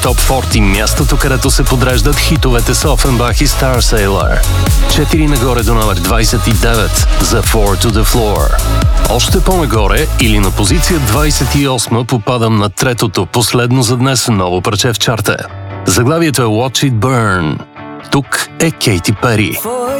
Топ 40, мястото, където се подреждат хитовете с Offenbach и Starsailor. 4 нагоре до номер 29 за Four to the Floor. Още по-нагоре или на позиция 28 попадам на третото, последно за днес ново парче в чарта. Заглавието е Watch It Burn. Тук е Кейти Пери.